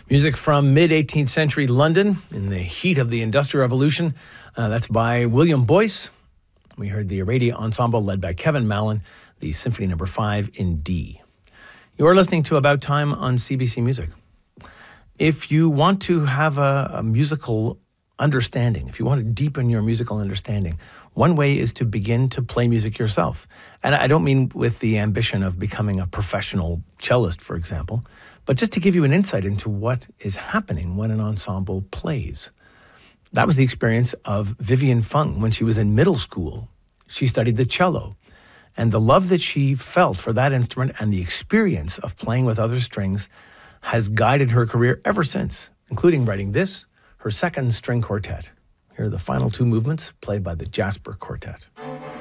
Music from mid-18th century London in the heat of the Industrial Revolution. That's by William Boyce. We heard the Aradia Ensemble led by Kevin Mallon, the Symphony No. 5 in D. You're listening to About Time on CBC Music. If you want to have a musical understanding, if you want to deepen your musical understanding, one way is to begin to play music yourself. And I don't mean with the ambition of becoming a professional cellist, for example, but just to give you an insight into what is happening when an ensemble plays. That was the experience of Vivian Fung when she was in middle school. She studied the cello, and the love that she felt for that instrument and the experience of playing with other strings has guided her career ever since, including writing this, her second string quartet. Here are the final two movements played by the Jasper Quartet.